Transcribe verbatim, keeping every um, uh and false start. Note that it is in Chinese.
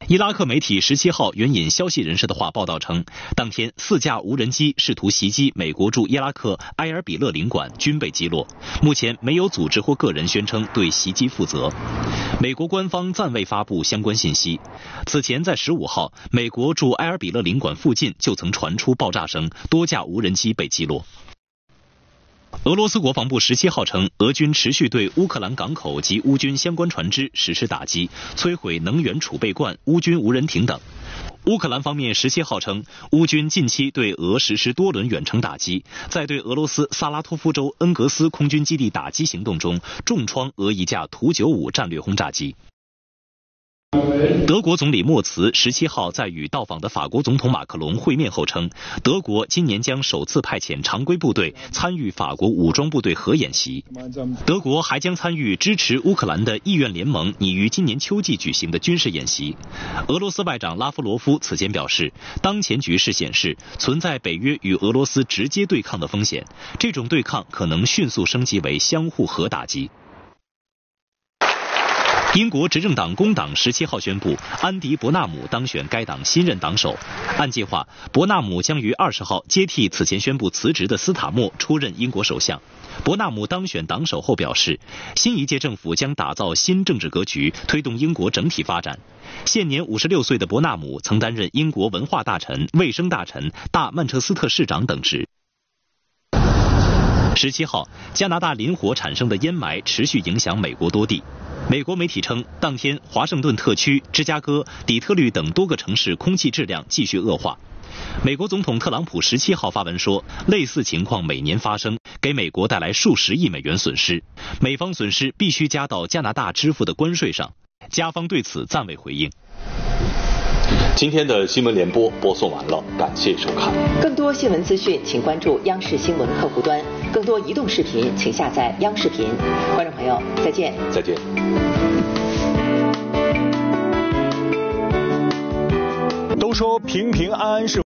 伊拉克媒体十七号援引消息人士的话报道称，当天四架无人机试图袭击美国驻伊拉克埃尔比勒领馆，均被击落。目前没有组织或个人宣称对袭击负责。美国官方暂未发布相关信息。此前在十五号，美国驻埃尔比勒领馆附近就曾传出爆炸声，多架无人机被击落。俄罗斯国防部十七号称，俄军持续对乌克兰港口及乌军相关船只实施打击，摧毁能源储备罐、乌军无人艇等。乌克兰方面十七号称，乌军近期对俄实施多轮远程打击，在对俄罗斯萨拉托夫州恩格斯空军基地打击行动中，重创俄一架图九五战略轰炸机。德国总理默茨十七号在与到访的法国总统马克龙会面后称，德国今年将首次派遣常规部队参与法国武装部队核演习。德国还将参与支持乌克兰的意愿联盟拟于今年秋季举行的军事演习。俄罗斯外长拉夫罗夫此前表示，当前局势显示存在北约与俄罗斯直接对抗的风险，这种对抗可能迅速升级为相互核打击。英国执政党工党十七号宣布，安迪·伯纳姆当选该党新任党首。按计划，伯纳姆将于二十号接替此前宣布辞职的斯塔默出任英国首相。伯纳姆当选党首后表示，新一届政府将打造新政治格局，推动英国整体发展。现年五十六岁的伯纳姆曾担任英国文化大臣、卫生大臣、大曼彻斯特市长等职。十七号，加拿大林火产生的烟霾持续影响美国多地。美国媒体称，当天华盛顿特区、芝加哥、底特律等多个城市空气质量继续恶化。美国总统特朗普十七号发文说，类似情况每年发生，给美国带来数十亿美元损失，美方损失必须加到加拿大支付的关税上。加方对此暂未回应。 今天的新闻联播播送完了，感谢收看。 更多新闻资讯，请关注央视新闻客户端；更多移动视频，请下载央视频。观众朋友，再见。 再见。 都说平平安安是